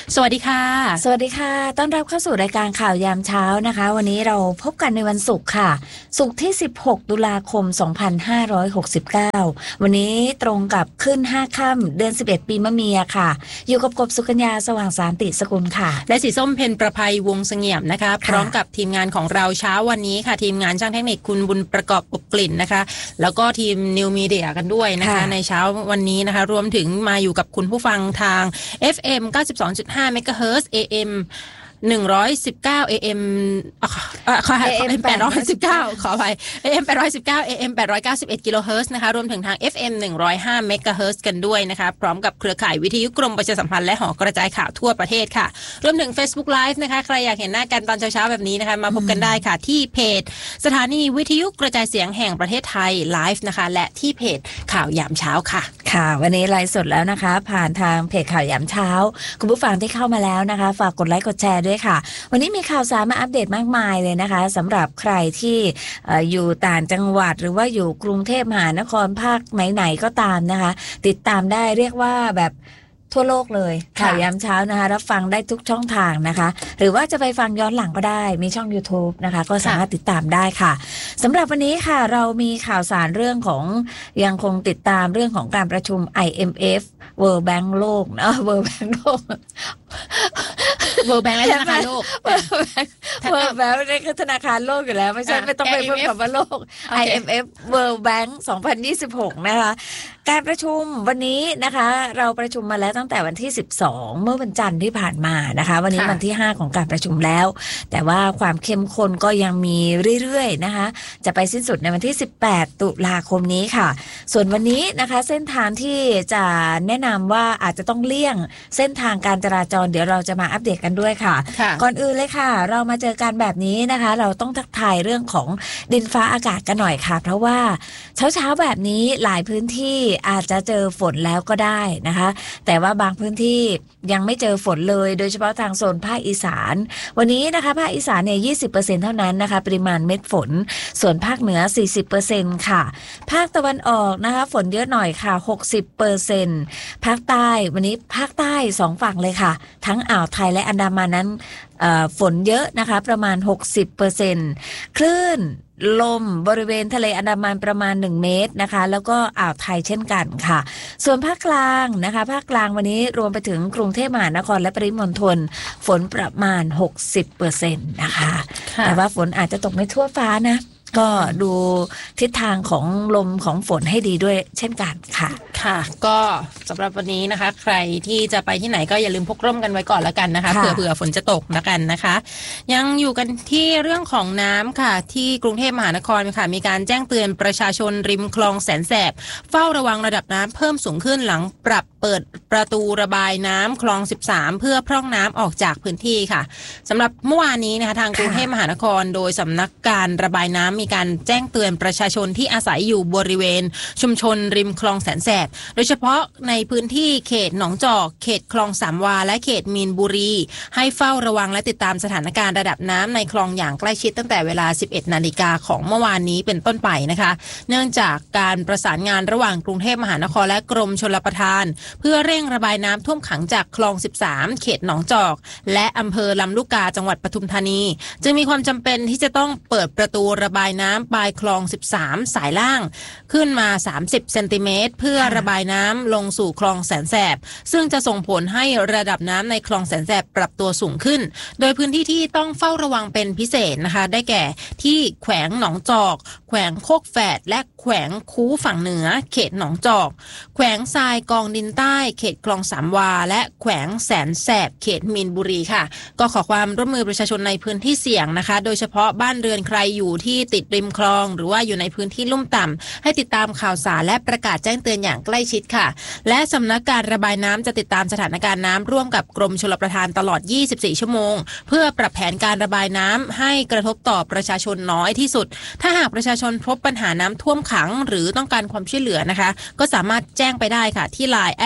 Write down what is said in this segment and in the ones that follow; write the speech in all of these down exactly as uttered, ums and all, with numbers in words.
สวัสดีค่ะสวัสดีค่ะต้อนรับเข้าสู่รายการข่าวยามเช้านะคะวันนี้เราพบกันในวันศุกร์ค่ะศุกร์ที่สิบหกตุลาคมสองพันห้าร้อยหกสิบเก้าวันนี้ตรงกับขึ้นห้าค่ำเดือนสิบเอ็ดปีมะเมียค่ะอยู่กับกบสุกัญญาสว่างสารติสกุลค่ะและสีส้มเพ็ญประภัยวงเสงี่ยมนะคะพร้อมกับทีมงานของเราเช้าวันนี้ค่ะทีมงานช่างเทคนิคคุณบุญประกอบอบกลิ่นนะคะแล้วก็ทีมนิวมีเดียกันด้วยนะคะในเช้าวันนี้นะคะรวมถึงมาอยู่กับคุณผู้ฟังทาง เอฟ เอ็ม เก้าสิบสองจุดห้า เมกะเฮิรตซ์ เอ เอ็มหนึ่งร้อยสิบเก้า เอ เอ็ม อ่ะขอให้ เอ เอ็ม แปดร้อยสิบเก้าขอไป เอ เอ็ม แปดร้อยสิบเก้า เอ เอ็ม แปดร้อยเก้าสิบเอ็ดกิโลเฮิรตซ์นะคะรวมถึงทาง เอฟ เอ็ม หนึ่งร้อยห้าเมกะเฮิรตซ์กันด้วยนะคะพร้อมกับเครือข่ายวิทยุกรมประชาสัมพันธ์และหอกระจายข่าวทั่วประเทศค่ะรวมถึง Facebook Live นะคะใครอยากเห็นหน้ากันตอนเช้าๆแบบนี้นะคะมาพบกันได้ค่ะที่เพจสถานีวิทยุกระจายเสียงแห่งประเทศไทย Live นะคะและที่เพจข่าวยามเช้าค่ะค่ะวันนี้ไลฟ์สดแล้วนะคะผ่านทางเพจข่าวยามเช้าคุณผู้ฟังที่เข้ามาแล้วนะคะฝากกดไลค์กดแชร์ด้วยค่ะวันนี้มีข่าวสารมาอัปเดตมากมายเลยนะคะสำหรับใครที่อยู่ต่างจังหวัดหรือว่าอยู่กรุงเทพมหานครภาคไหนๆก็ตามนะคะติดตามได้เรียกว่าแบบทั่วโลกเลยข่าวยามเช้านะคะรับฟังได้ทุกช่องทางนะคะหรือว่าจะไปฟังย้อนหลังก็ได้มีช่อง YouTube นะคะก็สามารถติดตามได้ค่ะสำหรับวันนี้ค่ะเรามีข่าวสารเรื่องของยังคงติดตามเรื่องของการประชุม ไอ เอ็ม เอฟ World Bank โลกนะ World Bank โลก World Bank และธนาคารโลก World Bank นี่คือธนาคารโลกอยู่แล้วไม่ใช่ไม่ต้องไปเพิ่มคำว่าโลก ไอ เอ็ม เอฟ World Bank สองพันยี่สิบหกนะคะการประชุมวันนี้นะคะเราประชุมมาแล้วตั้งแต่วันที่สิบสองเมื่อวันจันทร์ที่ผ่านมานะคะวันนี้วันที่ห้าของการประชุมแล้วแต่ว่าความเข้มข้นก็ยังมีเรื่อยๆนะคะจะไปสิ้นสุดในวันที่สิบแปดตุลาคมนี้ค่ะส่วนวันนี้นะคะเส้นทางที่จะแนะนำว่าอาจจะต้องเลี่ยงเส้นทางการจราจรเดี๋ยวเราจะมาอัปเดตกันด้วยค่ะก่อนอื่นเลยค่ะเรามาเจอกันแบบนี้นะคะเราต้องทักทายเรื่องของดินฟ้าอากาศกันหน่อยค่ะเพราะว่าเช้าๆแบบนี้หลายพื้นที่อาจจะเจอฝนแล้วก็ได้นะคะแต่ว่าบางพื้นที่ยังไม่เจอฝนเลยโดยเฉพาะทางโซนภาคอีสานวันนี้นะคะภาคอีสานเนี่ย ยี่สิบเปอร์เซ็นต์ เท่านั้นนะคะปริมาณเม็ดฝนส่วนภาคเหนือ สี่สิบเปอร์เซ็นต์ ค่ะภาคตะวันออกนะคะฝนเยอะหน่อยค่ะ หกสิบเปอร์เซ็นต์ ภาคใต้วันนี้ภาคใต้สองฝั่งเลยค่ะทั้งอ่าวไทยและอันดามันนั้นฝนเยอะนะคะประมาณ หกสิบเปอร์เซ็นต์ คลื่นลมบริเวณทะเลอันดามันประมาณหนึ่งเมตรนะคะแล้วก็อ่าวไทยเช่นกันค่ะส่วนภาคกลางนะคะภาคกลางวันนี้รวมไปถึงกรุงเทพมหานครและปริมณฑลฝนประมาณ หกสิบเปอร์เซ็นต์ นะคะแต่ว่าฝนอาจจะตกไม่ทั่วฟ้านะก็ดูทิศทางของลมของฝนให้ดีด้วยเช่นกันค่ะค่ะก็สำหรับวันนี้นะคะใครที่จะไปที่ไหนก็อย่าลืมพกร่มกันไว้ก่อนแล้วกันนะคะเผื่อเผื่อฝนจะตกแล้วกันนะคะยังอยู่กันที่เรื่องของน้ำค่ะที่กรุงเทพมหานครค่ะมีการแจ้งเตือนประชาชนริมคลองแสนแสบเฝ้าระวังระดับน้ำเพิ่มสูงขึ้นหลังปรับเปิดประตูระบายน้ำคลองสิบสามเพื่อพร่องน้ำออกจากพื้นที่ค่ะสำหรับเมื่อวานนี้นะคะทางกรุงเทพมหานครโดยสำนักการระบายน้ำมีการแจ้งเตือนประชาชนที่อาศัยอยู่บริเวณชุมชนริมคลองแสนแสบโดยเฉพาะในพื้นที่เขตหนองจอกเขตคลองสามวาและเขตมีนบุรีให้เฝ้าระวังและติดตามสถานการณ์ระดับน้ำในคลองอย่างใกล้ชิดตั้งแต่เวลา สิบเอ็ดนาฬิกาของเมื่อวานนี้เป็นต้นไปนะคะเนื่องจากการประสานงานระหว่างกรุงเทพมหานครและกรมชลประทานเพื่อเร่งระบายน้ำท่วมขังจากคลองสิบสามเขตหนองจอกและอำเภอลำลูกกาจังหวัดปทุมธานีจึงมีความจำเป็นที่จะต้องเปิดประตูระบายน้ำปลายคลองสิบสามสายล่างขึ้นมาสามสิบเซนติเมตรเพื่อระบายน้ำลงสู่คลองแสนแสบซึ่งจะส่งผลให้ระดับน้ำในคลองแสนแสบปรับตัวสูงขึ้นโดยพื้นที่ที่ต้องเฝ้าระวังเป็นพิเศษนะคะได้แก่ที่แขวงหนองจอกแขวงโคกแฝดและแขวงคูฝั่งเหนือเขตหนองจอกแขวงทรายกองดินใต้เขตคลองสามวาและแขวงแสนแสบเขตมีนบุรีค่ะก็ขอความร่วมมือประชาชนในพื้นที่เสี่ยงนะคะโดยเฉพาะบ้านเรือนใครอยู่ที่ติดริมคลองหรือว่าอยู่ในพื้นที่ลุ่มต่ำให้ติดตามข่าวสารและประกาศแจ้งเตือนอย่างใกล้ชิดค่ะและสำนักการระบายน้ำจะติดตามสถานการณ์น้ำร่วมกับกรมชลประทานตลอดยี่สิบสี่ชั่วโมงเพื่อปรับแผนการระบายน้ำให้กระทบต่อประชาชนน้อยที่สุดถ้าหากประชาชนพบปัญหาน้ำท่วมขังหรือต้องการความช่วยเหลือนะคะก็สามารถแจ้งไปได้ค่ะที่ ไลน์ แอ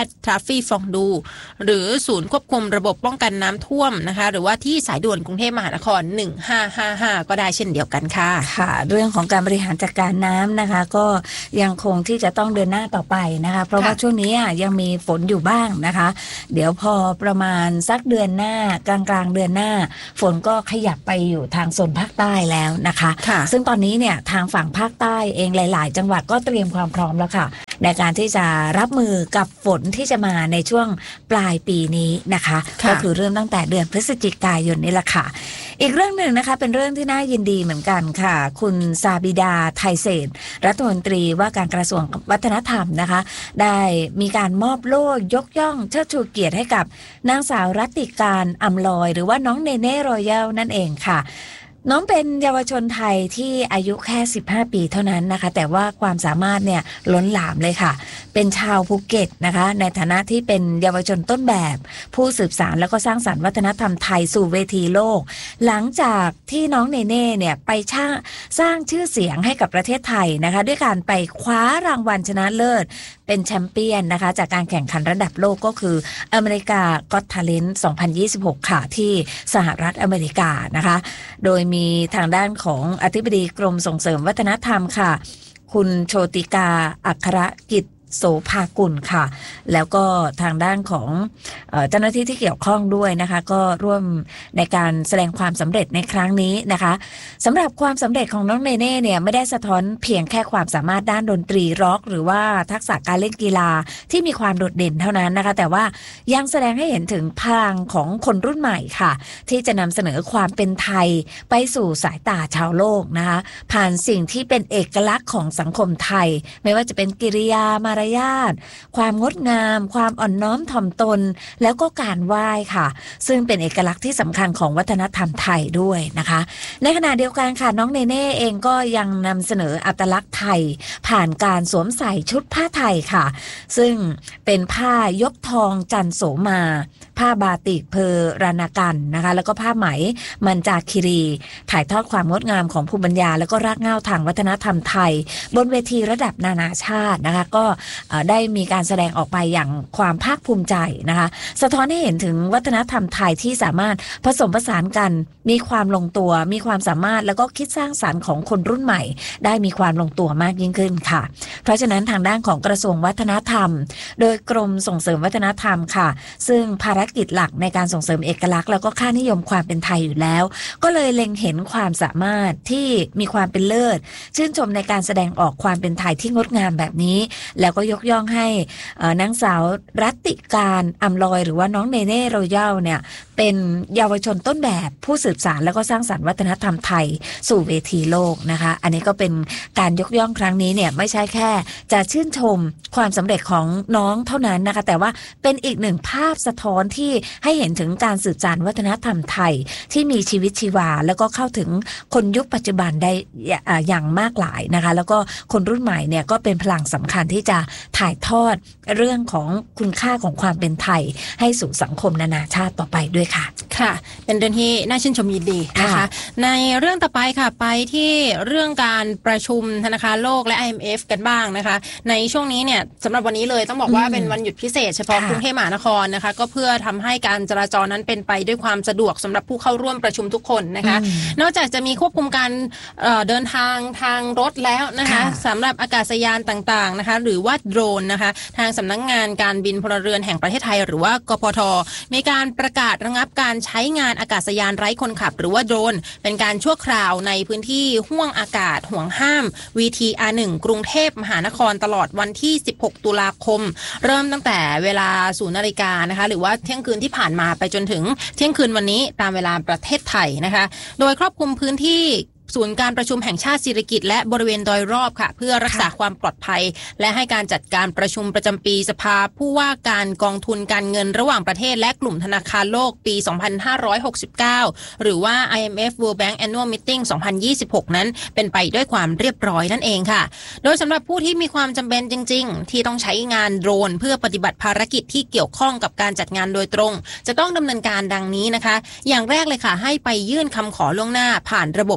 แอดทราฟฟี่ฟองดูหรือศูนย์ควบคุมระบบป้องกันน้ำท่วมนะคะหรือว่าที่สายด่วนกรุงเทพมหานครหนึ่งห้าห้าห้าก็ได้เช่นเดียวกันค่ะค่ะเรื่องของการบริหารจัดการน้ำนะคะก็ยังคงที่จะต้องเดินหน้าต่อไปนะคะเพราะว่าช่วงนี้ยังมีฝนอยู่บ้างนะคะเดี๋ยวพอประมาณสักเดือนหน้ากลางกลางเดือนหน้าฝนก็ขยับไปอยู่ทางโซนภาคใต้แล้วนะคะซึ่งตอนนี้เนี่ยทางฝั่งภาคใต้เองหลายๆจังหวัดก็เตรียมความพร้อมแล้วค่ะในการที่จะรับมือกับฝนที่จะมาในช่วงปลายปีนี้นะคะก็คือเริ่มตั้งแต่เดือนพฤศจิกายนนี่แหละค่ะอีกเรื่องหนึ่งนะคะเป็นเรื่องที่น่ายินดีเหมือนกันค่ะคุณซาบิดาไทยเศรษฐ์รัฐมนตรีว่าการกระทรวงวัฒนธรรมนะคะได้มีการมอบโล่ยกย่องเชิดชูเกียรติให้กับนางสาวรัตติการอำลอยหรือว่าน้องเนเน่รอยัลนั่นเองค่ะน้องเป็นเยาวชนไทยที่อายุแค่สิบห้าปีเท่านั้นนะคะแต่ว่าความสามารถเนี่ยล้นหลามเลยค่ะเป็นชาวภูเก็ตนะคะในฐานะที่เป็นเยาวชนต้นแบบผู้สืบสานแล้วก็สร้างสรรค์วัฒนธรรมไทยสู่เวทีโลกหลังจากที่น้องเนเน่เนี่ยไปสร้างชื่อเสียงให้กับประเทศไทยนะคะด้วยการไปคว้ารางวัลชนะเลิศเป็นแชมเปี้ยนนะคะจากการแข่งขันระดับโลกก็คืออเมริกาก็อต Talent สองพันยี่สิบหกค่ะที่สหรัฐอเมริกานะคะโดยมีทางด้านของอธิบดีกรมส่งเสริมวัฒนธรรมค่ะคุณโชติกาอัครกิจโสภากุลค่ะแล้วก็ทางด้านของเอ่อเจ้าหน้าที่ที่เกี่ยวข้องด้วยนะคะก็ร่วมในการแสดงความสำเร็จในครั้งนี้นะคะสำหรับความสำเร็จของน้องเนเน่เนี่ยไม่ได้สะท้อนเพียงแค่ความสามารถด้านดนตรีร็อกหรือว่าทักษะการเล่นกีฬาที่มีความโดดเด่นเท่านั้นนะคะแต่ว่ายังแสดงให้เห็นถึงพลังของคนรุ่นใหม่ค่ะที่จะนำเสนอความเป็นไทยไปสู่สายตาชาวโลกนะคะผ่านสิ่งที่เป็นเอกลักษณ์ของสังคมไทยไม่ว่าจะเป็นกิริยามารยาทความงดงามความอ่อนน้อมถ่อมตนแล้วก็การไหว้ค่ะซึ่งเป็นเอกลักษณ์ที่สำคัญของวัฒนธรรมไทยด้วยนะคะในขณะเดียวกันค่ะน้องเนเน่เองก็ยังนำเสนออัตลักษณ์ไทยผ่านการสวมใส่ชุดผ้าไทยค่ะซึ่งเป็นผ้ายกทองจันโสมาผ้าบาติกเพอรานากันนะคะแล้วก็ผ้าไหมมันจาคิรีถ่ายทอดความงดงามของภูมิปัญญาแล้วก็รากเหง้าทางวัฒนธรรมไทยบนเวทีระดับนานาชาตินะคะก็ได้มีการแสดงออกไปอย่างความภาคภูมิใจนะคะสะท้อนให้เห็นถึงวัฒนธรรมไทยที่สามารถผสมผสานกันมีความลงตัวมีความสามารถแล้วก็คิดสร้างสรรค์ของคนรุ่นใหม่ได้มีความลงตัวมากยิ่งขึ้นค่ะเพราะฉะนั้นทางด้านของกระทรวงวัฒนธรรมโดยกรมส่งเสริมวัฒนธรรมค่ะซึ่งภารกิจหลักในการส่งเสริมเอกลักษณ์แล้วก็ค่านิยมความเป็นไทยอยู่แล้วก็เลยเล็งเห็นความสามารถที่มีความเป็นเลิศชื่นชมในการแสดงออกความเป็นไทยที่งดงามแบบนี้แล้วก็ยกย่องให้นางสาวรัตติการอำลอยหรือว่าน้องเนเน่รอยัลเนี่ยเป็นเยาวชนต้นแบบผู้สืบสานแล้วก็สร้างสรรค์วัฒนธรรมไทยสู่เวทีโลกนะคะอันนี้ก็เป็นการยกย่องครั้งนี้เนี่ยไม่ใช่แค่จะชื่นชมความสำเร็จของน้องเท่านั้นนะคะแต่ว่าเป็นอีกหนึ่งภาพสะท้อนที่ให้เห็นถึงการสืบสานวัฒนธรรมไทยที่มีชีวิตชีวาแล้วก็เข้าถึงคนยุคปัจจุบันได้อย่างมากหลายนะคะแล้วก็คนรุ่นใหม่เนี่ยก็เป็นพลังสำคัญที่จะถ่ายทอดเรื่องของคุณค่าของความเป็นไทยให้สู่สังคมนานาชาติต่อไปด้วยค่ะค่ะเป็นเรื่องที่น่าชื่นชมยินดีนะคะในเรื่องต่อไปค่ะไปที่เรื่องการประชุมธนาคารโลกและ ไอ เอ็ม เอฟ กันบ้างนะคะในช่วงนี้เนี่ยสำหรับวันนี้เลยต้องบอกว่าเป็นวันหยุดพิเศษเฉพาะกรุงเทพมหานครนะคะก็เพื่อทำให้การจราจรนั้นเป็นไปด้วยความสะดวกสำหรับผู้เข้าร่วมประชุมทุกคนนะคะนอกจากจะมีควบคุมการเดินทางทางรถแล้วนะคะสำหรับอากาศยานต่างๆนะคะหรือว่าโดรนนะคะทางสำนักงานการบินพลเรือนแห่งประเทศไทยหรือว่ากพท.มีการประกาศระงับการใช้งานอากาศยานไร้คนขับหรือว่าโดรนเป็นการชั่วคราวในพื้นที่ห้วงอากาศห่วงห้าม วี ที อาร์ หนึ่ง กรุงเทพมหานครตลอดวันที่สิบหกตุลาคมเริ่มตั้งแต่เวลาศูนย์นาฬิกานะคะหรือว่าเที่ยงคืนที่ผ่านมาไปจนถึงเที่ยงคืนวันนี้ตามเวลาประเทศไทยนะคะโดยครอบคลุมพื้นที่ศูนย์การประชุมแห่งชาติสิริกิติ์และบริเวณโดยรอบค่ะเพื่อรักษาความปลอดภัยและให้การจัดการประชุมประจำปีสภาผู้ว่าการกองทุนการเงินระหว่างประเทศและกลุ่มธนาคารโลกปีสองพันห้าร้อยหกสิบเก้าหรือว่า ไอ เอ็ม เอฟ World Bank Annual Meeting สองพันยี่สิบหกนั้นเป็นไปด้วยความเรียบร้อยนั่นเองค่ะโดยสำหรับผู้ที่มีความจำเป็นจริงๆที่ต้องใช้งานโดรนเพื่อปฏิบัติภารกิจที่เกี่ยวข้องกับการจัดงานโดยตรงจะต้องดำเนินการดังนี้นะคะอย่างแรกเลยค่ะให้ไปยื่นคำขอล่วงหน้าผ่านระบบ ยู เอ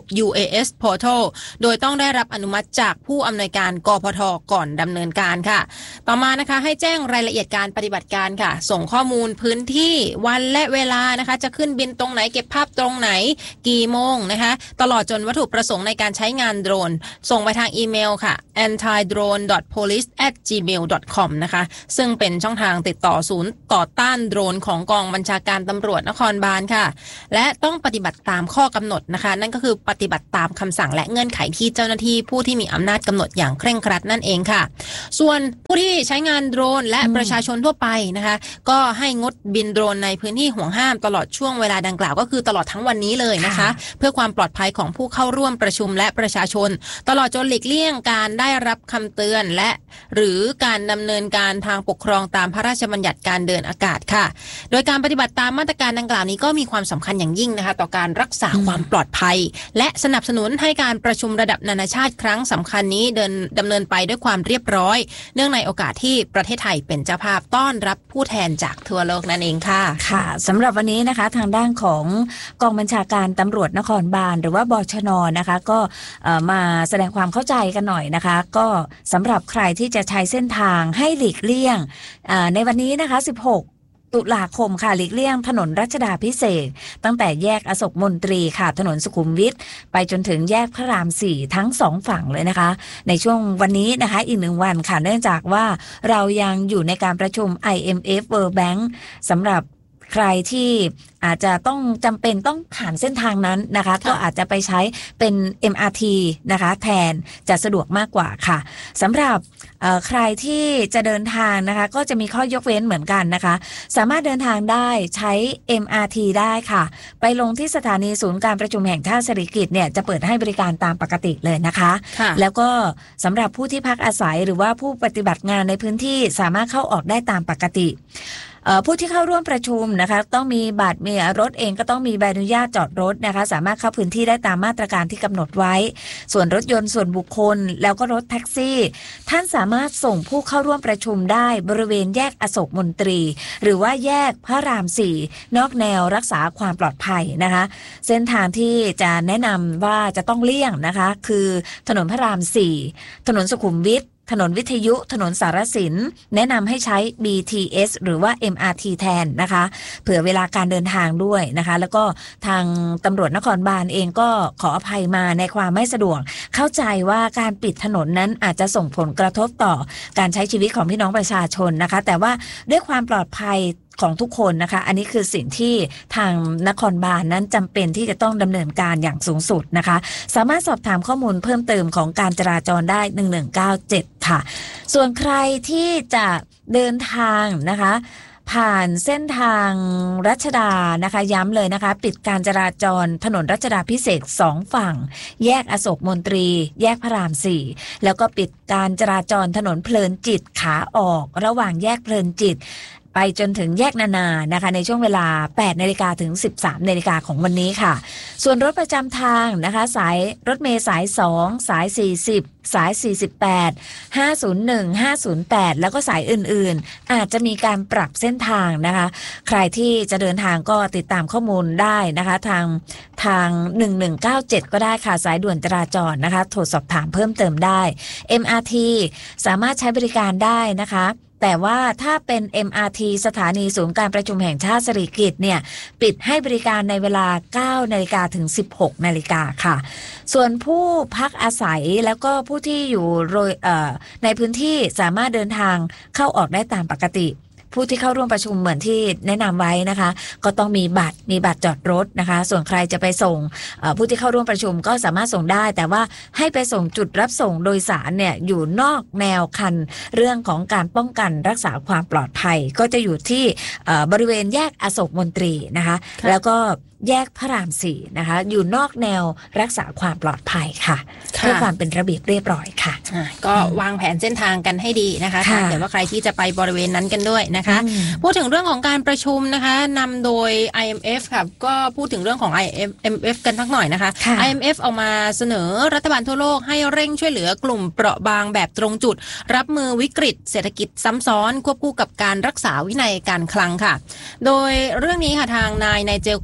เอ เอส Portal โดยต้องได้รับอนุมัติจากผู้อำนวยการกพท.ก่อนดำเนินการค่ะต่อมานะคะให้แจ้งรายละเอียดการปฏิบัติการค่ะส่งข้อมูลพื้นที่วันและเวลานะคะจะขึ้นบินตรงไหนเก็บภาพตรงไหนกี่โมงนะคะตลอดจนวัตถุประสงค์ในการใช้งานโดรนส่งไปทางอีเมลค่ะ แอนตี้โดรน ดอท โพลิส แอท จีเมล ดอท คอม นะคะซึ่งเป็นช่องทางติดต่อศูนย์ต่อต้านโดรนของกองบัญชาการตำรวจนครบาลค่ะและต้องปฏิบัติตามข้อกำหนดนะคะนั่นก็คือปฏิบัติตามคำสั่งและเงื่อนไขที่เจ้าหน้าที่ผู้ที่มีอำนาจกำหนดอย่างเคร่งครัดนั่นเองค่ะส่วนผู้ที่ใช้งานโดรนและประชาชนทั่วไปนะคะก็ให้งดบินโดรนในพื้นที่ห่วงห้ามตลอดช่วงเวลาดังกล่าวก็คือตลอดทั้งวันนี้เลยนะคะเพื่อความปลอดภัยของผู้เข้าร่วมประชุมและประชาชนตลอดจนหลีกเลี่ยงการได้รับคำเตือนและหรือการดำเนินการทางปกครองตามพระราชบัญญัติการเดินอากาศค่ะโดยการปฏิบัติตามมาตรการดังกล่าวนี้ก็มีความสำคัญอย่างยิ่งนะคะต่อการรักษาความปลอดภัยและสนับสนุนให้การประชุมระดับนานาชาติครั้งสำคัญนี้เดินดำเนินไปด้วยความเรียบร้อยเนื่องในโอกาสที่ประเทศไทยเป็นเจ้าภาพต้อนรับผู้แทนจากทั่วโลกนั่นเองค่ะค่ะสำหรับวันนี้นะคะทางด้านของกองบัญชาการตำรวจนครบาลหรือว่าบชน.นะคะก็มาแสดงความเข้าใจกันหน่อยนะคะก็สำหรับใครที่จะใช้เส้นทางให้หลีกเลี่ยงในวันนี้นะคะสิบหกตุลาคมค่ะหลีกเลี่ยงถนนรัชดาภิเษกตั้งแต่แยกอโศกมนตรีค่ะถนนสุขุมวิทไปจนถึงแยกพระรามสี่ทั้งสองฝั่งเลยนะคะในช่วงวันนี้นะคะอีกหนึ่งวันค่ะเนื่องจากว่าเรายังอยู่ในการประชุม ไอ เอ็ม เอฟ World Bank สำหรับใครที่อาจจะต้องจำเป็นต้องผ่านเส้นทางนั้นนะคะก็อาจจะไปใช้เป็น เอ็ม อาร์ ที นะคะแทนจะสะดวกมากกว่าค่ะสำหรับใครที่จะเดินทางนะคะก็จะมีข้อยกเว้นเหมือนกันนะคะสามารถเดินทางได้ใช้ เอ็ม อาร์ ที ได้ค่ะไปลงที่สถานีศูนย์การประชุมแห่งชาติสิริกิติ์เนี่ยจะเปิดให้บริการตามปกติเลยนะคะแล้วก็สำหรับผู้ที่พักอาศัยหรือว่าผู้ปฏิบัติงานในพื้นที่สามารถเข้าออกได้ตามปกติผู้ที่เข้าร่วมประชุมนะคะต้องมีบัตรมีรถเองก็ต้องมีใบอนุญาตจอดรถนะคะสามารถเข้าพื้นที่ได้ตามมาตรการที่กำหนดไว้ส่วนรถยนต์ส่วนบุคคลแล้วก็รถแท็กซี่ท่านสามารถส่งผู้เข้าร่วมประชุมได้บริเวณแยกอโศกมนตรีหรือว่าแยกพระรามสี่นอกแนวรักษาความปลอดภัยนะคะเส้นทางที่จะแนะนำว่าจะต้องเลี่ยงนะคะคือถนนพระรามสี่ถนนสุขุมวิทถนนวิทยุถนนสารสินแนะนำให้ใช้ บี ที เอส หรือว่า เอ็ม อาร์ ที แทนนะคะเผื่อเวลาการเดินทางด้วยนะคะแล้วก็ทางตำรวจนครบาลเองก็ขออภัยมาในความไม่สะดวกเข้าใจว่าการปิดถนนนั้นอาจจะส่งผลกระทบต่อการใช้ชีวิตของพี่น้องประชาชนนะคะแต่ว่าด้วยความปลอดภัยของทุกคนนะคะอันนี้คือสิ่งที่ทางนครบาลนั้นจำเป็นที่จะต้องดำเนินการอย่างสูงสุดนะคะสามารถสอบถามข้อมูลเพิ่มเติมของการจราจรได้หนึ่งหนึ่งเก้าเจ็ดค่ะส่วนใครที่จะเดินทางนะคะผ่านเส้นทางรัชดานะคะย้ำเลยนะคะปิดการจราจรถนนรัชดาภิเษกสองฝั่งแยกอโศกมนตรีแยกพระรามสี่แล้วก็ปิดการจราจรถนนเพลินจิตขาออกระหว่างแยกเพลินจิตไปจนถึงแยกนานานะคะในช่วงเวลา แปดนาฬิกา ถึง สิบสามนาฬิกาของวันนี้ค่ะส่วนรถประจำทางนะคะสายรถเมล์สายสองสายสี่สิบสายสี่สิบแปด ห้าศูนย์หนึ่ง ห้าศูนย์แปดแล้วก็สายอื่นๆอาจจะมีการปรับเส้นทางนะคะใครที่จะเดินทางก็ติดตามข้อมูลได้นะคะทางทางหนึ่งหนึ่งเก้าเจ็ดก็ได้ค่ะสายด่วนจราจรนะคะโทรสอบถามเพิ่มเติมได้ เอ็ม อาร์ ที สามารถใช้บริการได้นะคะแต่ว่าถ้าเป็น เอ็ม อาร์ ที สถานีศูนย์การประชุมแห่งชาติสิริกิติ์เนี่ยปิดให้บริการในเวลา เก้านาฬิกา ถึง สิบหกนาฬิกาค่ะส่วนผู้พักอาศัยแล้วก็ผู้ที่อยู่โดยเอ่อในพื้นที่สามารถเดินทางเข้าออกได้ตามปกติผู้ที่เข้าร่วมประชุมเหมือนที่แนะนำไว้นะคะก็ต้องมีบัตรมีบัตรจอดรถนะคะส่วนใครจะไปส่งผู้ที่เข้าร่วมประชุมก็สามารถส่งได้แต่ว่าให้ไปส่งจุดรับส่งโดยสารเนี่ยอยู่นอกแนวคันเรื่องของการป้องกันรักษาความปลอดภัยก็จะอยู่ที่บริเวณแยกอโศกมนตรีนะคะแล้วก็แยกพระรามสี่นะคะอยู่นอกแนวรักษาความปลอดภัยค่ะเพื่อความเป็นระเบียบเรียบร้อยค่ะก็วางแผนเส้นทางกันให้ดีนะคะถ้าเกิดว่าใครที่จะไปบริเวณนั้นกันด้วยนะคะพูดถึงเรื่องของการประชุมนะคะนำโดย ไอ เอ็ม เอฟ ค่ะก็พูดถึงเรื่องของ ไอ เอ็ม เอฟ กันสักหน่อยนะคะ ไอ เอ็ม เอฟ ออกมาเสนอรัฐบาลทั่วโลกให้เร่งช่วยเหลือกลุ่มเปราะบางแบบตรงจุดรับมือวิกฤตเศรษฐกิจซ้ำซ้อนควบคู่กับการรักษาวินัยการคลังค่ะโดยเรื่องนี้ค่ะทางนายไนเจล คลาร์กท่าน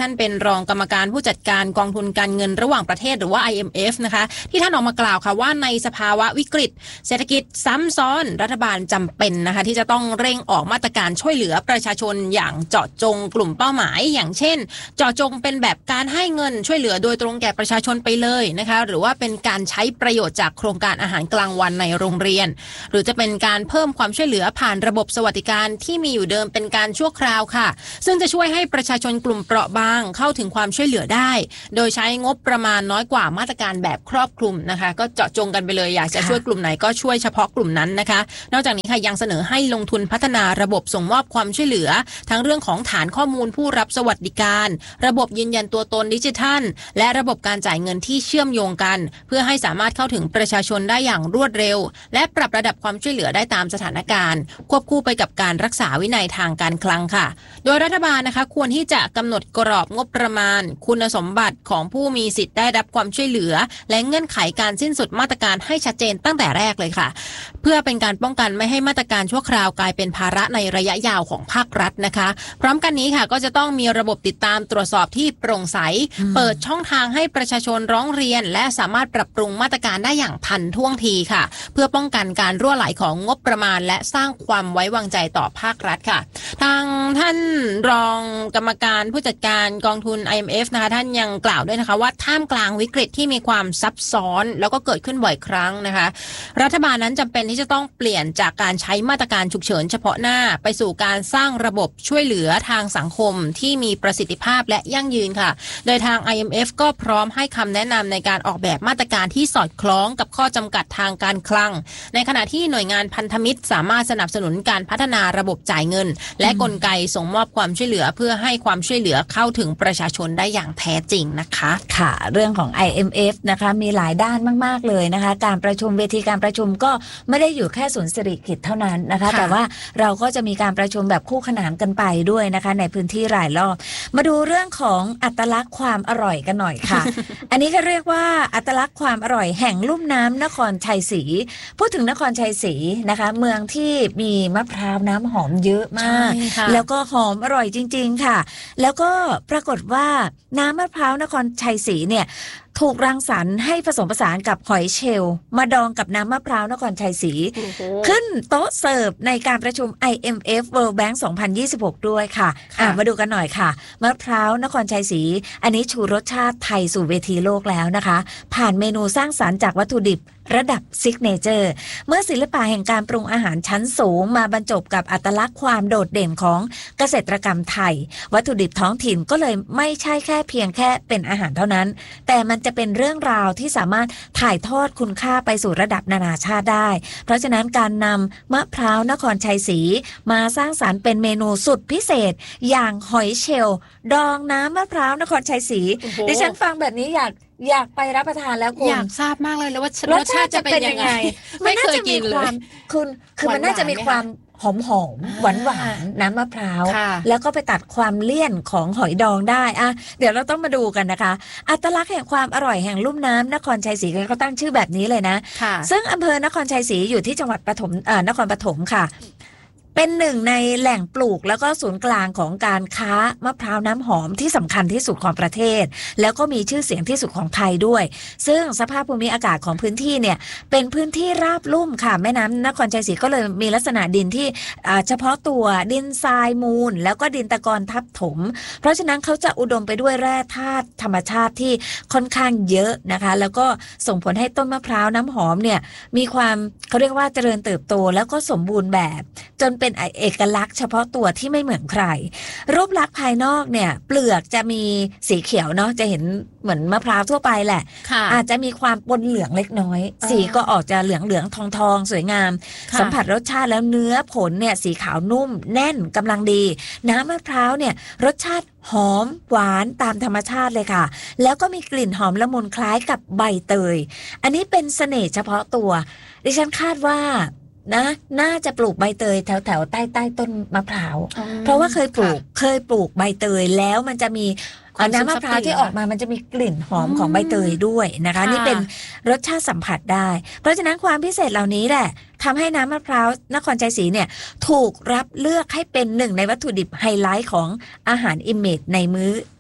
านเป็นรองกรรมการผู้จัดการกองทุนการเงินระหว่างประเทศหรือว่า ไอ เอ็ม เอฟ นะคะที่ท่านออกมากล่าวค่ะว่าในสภาวะวิกฤตเศรษฐกิจซ้ำซ้อนรัฐบาลจำเป็นนะคะที่จะต้องเร่งออกมาตรการช่วยเหลือประชาชนอย่างเจาะจงกลุ่มเป้าหมายอย่างเช่นเจาะจงเป็นแบบการให้เงินช่วยเหลือโดยตรงแก่ประชาชนไปเลยนะคะหรือว่าเป็นการใช้ประโยชน์จากโครงการอาหารกลางวันในโรงเรียนหรือจะเป็นการเพิ่มความช่วยเหลือผ่านระบบสวัสดิการที่มีอยู่เดิมเป็นการชั่วคราวค่ะซึ่งจะช่วยให้ประชาชนกลุ่มเปราะบางเข้าถึงความช่วยเหลือได้โดยใช้งบประมาณน้อยกว่ามาตรการแบบครอบคลุมนะคะก็เจาะจงกันไปเลยอยากจะช่วยกลุ่มไหนก็ช่วยเฉพาะกลุ่มนั้นนะคะนอกจากนี้ค่ะยังเสนอให้ลงทุนพัฒนาระบบส่งมอบความช่วยเหลือทั้งเรื่องของฐานข้อมูลผู้รับสวัสดิการระบบยืนยันตัวตนดิจิทัลและระบบการจ่ายเงินที่เชื่อมโยงกันเพื่อให้สามารถเข้าถึงประชาชนได้อย่างรวดเร็วและปรับระดับความช่วยเหลือได้ตามสถานการณ์ควบคู่ไปกับการรักษาวินัยทางการคลังค่ะโดยรัฐบาลนะคะควรที่จะกำหนดกรอบงบประมาณคุณสมบัติของผู้มีสิทธิ์ได้รับความช่วยเหลือและเงื่อนไขการสิ้นสุดมาตรการให้ชัดเจนตั้งแต่แรกเลยค่ะเพื่อเป็นการป้องกันไม่ให้มาตรการชั่วคราวกลายเป็นภาระในระยะยาวของภาครัฐนะคะพร้อมกันนี้ค่ะก็จะต้องมีระบบติดตามตรวจสอบที่โปร่งใสเปิดช่องทางให้ประชาชนร้องเรียนและสามารถปรับปรุงมาตรการได้อย่างทันท่วงทีค่ะเพื่อป้องกันการรั่วไหลของงบประมาณและสร้างความไว้วางใจต่อภาครัฐค่ะทางท่านรองกรรมการผู้จัดการกองทุน ไอ เอ็ม เอฟ นะคะท่านยังกล่าวด้วยนะคะว่าท่ามกลางวิกฤตที่มีความซับซ้อนแล้วก็เกิดขึ้นบ่อยครั้งนะคะรัฐบาลนั้นจำเป็นที่จะต้องเปลี่ยนจากการใช้มาตรการฉุกเฉินเฉพาะหน้าไปสู่การสร้างระบบช่วยเหลือทางสังคมที่มีประสิทธิภาพและยั่งยืนค่ะโดยทาง ไอ เอ็ม เอฟ ก็พร้อมให้คำแนะนำในการออกแบบมาตรการที่สอดคล้องกับข้อจำกัดทางการคลังในขณะที่หน่วยงานพันธมิตรสามารถสนับสนุนการพัฒนาระบบจ่ายเงินและกลไกส่งมอบความช่วยเหลือเพื่อให้ความช่วยเหลือเข้าถึงประชาชนได้อย่างแท้จริงนะคะค่ะเรื่องของ ไอ เอ็ม เอฟ นะคะมีหลายด้านมากๆเลยนะคะการประชุมเวทีการประชุมก็ไม่ได้อยู่แค่ศูนย์สิริกิติ์เท่านั้นนะคะแต่ว่าเราก็จะมีการประชุมแบบคู่ขนานกันไปด้วยนะคะในพื้นที่หลายรอบมาดูเรื่องของอัตลักษณ์ความอร่อยกันหน่อยค่ะ อันนี้ก็เรียกว่าอัตลักษณ์ความอร่อยแห่งลุ่มน้ำนครชัยศรีพูดถึงนครชัยศรีนะคะเมืองที่มีมะพร้าวน้ำหอมเยอะมากแล้วก็หอมอร่อยจริงๆค่ะแล้วก็ปรากฏว่าน้ำมะพร้าวนครชัยศรีเนี่ยถูกรังสรรค์ให้ผสมผสานกับหอยเชลล์มาดองกับน้ำมะพร้าวนครชัยศรีขึ้นโต๊ะเสิร์ฟในการประชุม ไอ เอ็ม เอฟ World Bank สองพันยี่สิบหกด้วยค่ะอ่ะมาดูกันหน่อยค่ะมะพร้าวนครชัยศรีอันนี้ชูรสชาติไทยสู่เวทีโลกแล้วนะคะผ่านเมนูสร้างสรรค์จากวัตถุดิบระดับซิกเนเจอร์เมื่อศิลปะแห่งการปรุงอาหารชั้นสูงมาบรรจบกับอัตลักษณ์ความโดดเด่นของเกษตรกรรมไทยวัตถุดิบท้องถิ่นก็เลยไม่ใช่แค่เพียงแค่เป็นอาหารเท่านั้นแต่มันจะเป็นเรื่องราวที่สามารถถ่ายทอดคุณค่าไปสู่ระดับนานาชาติได้เพราะฉะนั้นการนำมะพร้าวนครชัยศรีมาสร้างสรรค์เป็นเมนูสุดพิเศษอย่างหอยเชลล์ดองน้ำมะพร้าวนครชัยศรีดิฉันฟังแบบนี้อยากอยากไปรับประทานแล้วคุณอยากทราบมากเลยแล้วว่ารสชาติจะเป็นยังไงไม่เคยกินเลยคุณคือมันน่าจะมีความหอมหอมหวานหวานน้ำมะพร้าวแล้วก็ไปตัดความเลี่ยนของหอยดองได้อะเดี๋ยวเราต้องมาดูกันนะคะอัตลักษณ์แห่งความอร่อยแห่งลุ่มน้ำนครชัยศรีเขาตั้งชื่อแบบนี้เลยนะซึ่งอำเภอนครชัยศรีอยู่ที่จังหวัดปฐมเอ่อนครปฐมค่ะเป็นหนึ่งในแหล่งปลูกแล้วก็ศูนย์กลางของการค้ามะพร้าวน้ำหอมที่สำคัญที่สุดของประเทศแล้วก็มีชื่อเสียงที่สุดของไทยด้วยซึ่งสภาพภูมิอากาศของพื้นที่เนี่ยเป็นพื้นที่ราบลุ่มค่ะแม่น้ำนครชัยศรีก็เลยมีลักษณะดินที่เฉพาะตัวดินทรายมูลแล้วก็ดินตะกอนทับถมเพราะฉะนั้นเขาจะอุดมไปด้วยแร่ธาตุธรรมชาติที่ค่อนข้างเยอะนะคะแล้วก็ส่งผลให้ต้นมะพร้าวน้ำหอมเนี่ยมีความเขาเรียกว่าเจริญเติบโตแล้วก็สมบูรณ์แบบจนเป็นเป็นเอกลักษณ์เฉพาะตัวที่ไม่เหมือนใครรูปลักษณ์ภายนอกเนี่ยเปลือกจะมีสีเขียวเนาะจะเห็นเหมือนมะพร้าวทั่วไปแหละอาจจะมีความปนเหลืองเล็กน้อยสีก็ออกจะเหลืองเหลืองทองทองสวยงามสัมผัสรสชาติแล้วเนื้อผลเนี่ยสีขาวนุ่มแน่นกำลังดีน้ำมะพร้าวเนี่ยรสชาติหอมหวานตามธรรมชาติเลยค่ะแล้วก็มีกลิ่นหอมละมุนคล้ายกับใบเตยอันนี้เป็นเสน่ห์เฉพาะตัวดิฉันคาดว่านะน่าจะปลูกใบเตยแถวแถวใต้ใต้ต้นมะพร้าวเพราะว่าเคยปลูกเคยปลูกใบเตยแล้วมันจะมีน้ำมะพร้าวที่ออกมามันจะมีกลิ่นหอมของใบเตยด้วยนะคะนี่เป็นรสชาติสัมผัสได้เพราะฉะนั้นความพิเศษเหล่านี้แหละทำให้น้ำมะพร้าวนครชัยศรีเนี่ยถูกรับเลือกให้เป็นหนึ่งในวัตถุดิบไฮไลท์ของอาหารอิมเมจในมื้อ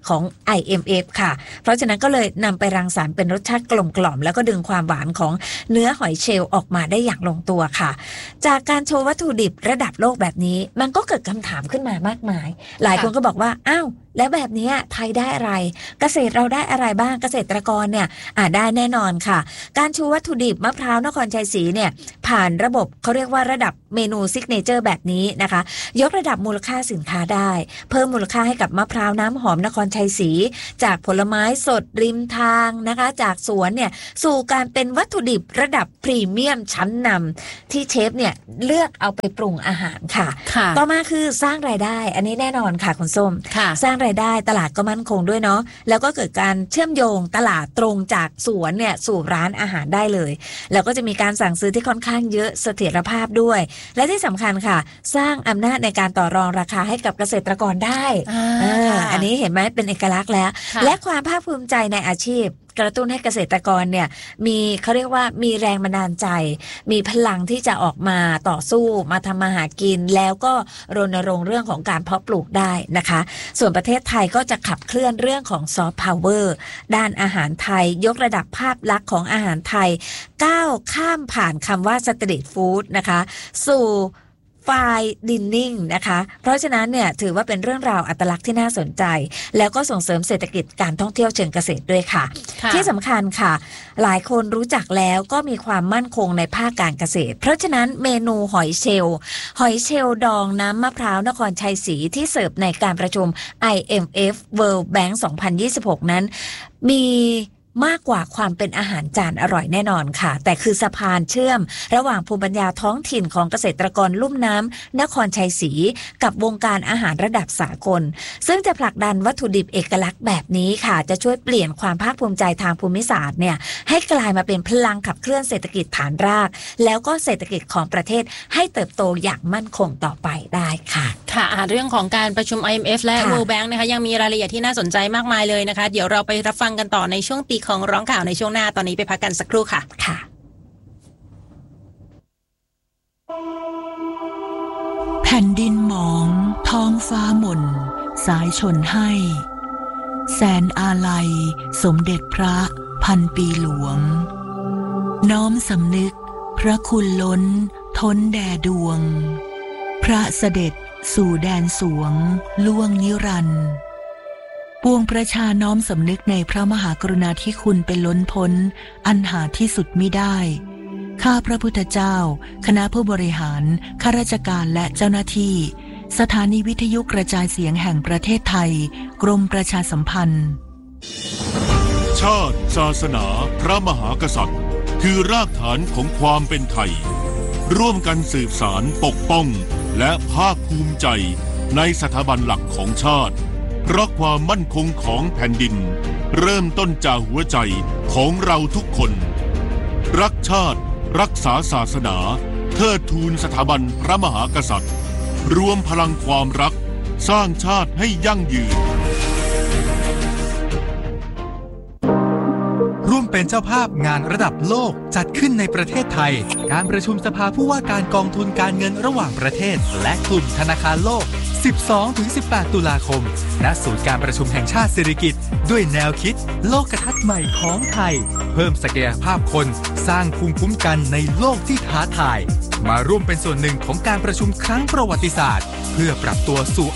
ของ ไอ เอ็ม เอฟ ค่ะเพราะฉะนั้นก็เลยนำไปรังสรรค์เป็นรสชาติกลมกล่อมแล้วก็ดึงความหวานของเนื้อหอยเชลล์ออกมาได้อย่างลงตัวค่ะจากการโชว์วัตถุดิบระดับโลกแบบนี้มันก็เกิดคำถามขึ้นมามากมายหลายคนก็บอกว่าอ้าวแล้วแบบนี้ไทยได้อะไรเกษตรเราได้อะไรบ้างเกษตรกรเนี่ยอ่าได้แน่นอนค่ะการชูวัตถุดิบมะพร้าวนครชัยศรีเนี่ยผ่านระบบเขาเรียกว่าระดับเมนูซิกเนเจอร์แบบนี้นะคะยกระดับมูลค่าสินค้าได้เพิ่มมูลค่าให้กับมะพร้าวน้ำหอมนครชัยศรีจากผลไม้สดริมทางนะคะจากสวนเนี่ยสู่การเป็นวัตถุดิบระดับพรีเมียมชั้นนำที่เชฟเนี่ยเลือกเอาไปปรุงอาหารค่ะต่อมาคือสร้างรายได้อันนี้แน่นอนค่ะคุณส้มสร้างรายได้ตลาดก็มั่นคงด้วยเนาะแล้วก็เกิดการเชื่อมโยงตลาดตรงจากสวนเนี่ยสู่ร้านอาหารได้เลยแล้วก็จะมีการสั่งซื้อที่ค่อนข้างเยอะเสถียรภาพด้วยและที่สำคัญค่ะสร้างอำนาจในการต่อรองราคาให้กับเกษตรกรได้ อ่า อันนี้เห็นไหมเป็นเอกลักษณ์แล้วและความภาคภูมิใจในอาชีพกระตุ้นให้เกษตรกรเนี่ยมีเขาเรียกว่ามีแรงบันดาลใจมีพลังที่จะออกมาต่อสู้มาทำมาหากินแล้วก็รณรงค์เรื่องของการเพาะปลูกได้นะคะส่วนประเทศไทยก็จะขับเคลื่อนเรื่องของซอฟต์พาวเวอร์ด้านอาหารไทยยกระดับภาพลักษณ์ของอาหารไทยก้าวข้ามผ่านคำว่าสตรีทฟู้ดนะคะสู่ไฟดินนิ่งนะคะเพราะฉะนั้นเนี่ยถือว่าเป็นเรื่องราวอัตลักษณ์ที่น่าสนใจแล้วก็ส่งเสริมเศรษฐกิจการท่องเที่ยวเชิงเกษตรด้วยค่ะที่สำคัญค่ะหลายคนรู้จักแล้วก็มีความมั่นคงในภาคการเกษตรเพราะฉะนั้นเมนูหอยเชลล์หอยเชลล์ดองน้ำมะพร้าวนครชัยศรีที่เสิร์ฟในการประชุม ไอ เอ็ม เอฟ World Bank สองพันยี่สิบหกนั้นมีมากกว่าความเป็นอาหารจานอร่อยแน่นอนค่ะแต่คือสะพานเชื่อมระหว่างภูมิปัญญาท้องถิ่นของเกษตรกรลุ่มน้ำนครชัยศรีกับวงการอาหารระดับสากลซึ่งจะผลักดันวัตถุดิบเอกลักษณ์แบบนี้ค่ะจะช่วยเปลี่ยนความภาคภูมิใจทางภูมิศาสตร์เนี่ยให้กลายมาเป็นพลังขับเคลื่อนเศรษฐกิจฐานรากแล้วก็เศรษฐกิจของประเทศให้เติบโตอย่างมั่นคงต่อไปได้ค่ะค่ะเรื่องของการประชุม ไอ เอ็ม เอฟ และ World Bank นะคะยังมีรายละเอียดที่น่าสนใจมากมายเลยนะคะเดี๋ยวเราไปรับฟังกันต่อในช่วงตีของร้องข่าวในช่วงหน้าตอนนี้ไปพักกันสักครู่ค่ะค่ะแผ่นดินหมองท้องฟ้าหม่นสายชนให้แสนอาลัยสมเด็จพระพันปีหลวงน้อมสำนึกพระคุณล้นท้นแด่ดวงพระเสด็จสู่แดนสวงล่วงนิรันดร์ปวงประชาน้อมสำนึกในพระมหากรุณาธิคุณเป็นล้นพ้นอันหาที่สุดมิได้ข้าพระพุทธเจ้าคณะผู้บริหารข้าราชการและเจ้าหน้าที่สถานีวิทยุกระจายเสียงแห่งประเทศไทยกรมประชาสัมพันธ์ชาติศาสนาพระมหากษัตริย์คือรากฐานของความเป็นไทยร่วมกันสืบสานปกป้องและภาคภูมิใจในสถาบันหลักของชาติเพราะความมั่นคงของแผ่นดินเริ่มต้นจากหัวใจของเราทุกคนรักชาติรักษาศาสนาเทิดทูนสถาบันพระมหากษัตริย์รวมพลังความรักสร้างชาติให้ยั่งยืนร่วมเป็นเจ้าภาพงานระดับโลกจัดขึ้นในประเทศไทยการประชุมสภาผู้ว่าการกองทุนการเงินระหว่างประเทศและกลุ่มธนาคารโลก สิบสองถึงสิบแปด ตุลาคมณศูนย์การประชุมแห่งชาติสิริกิติ์ด้วยแนวคิดโลกทัศน์ใหม่ของไทยเพิ่มศักยภาพคนสร้างภูมิคุ้มกันในโลกที่ท้าทายมาร่วมเป็นส่วนหนึ่งของการประชุมครั้งประวัติศาสตร์เพื่อปรับตัวสู่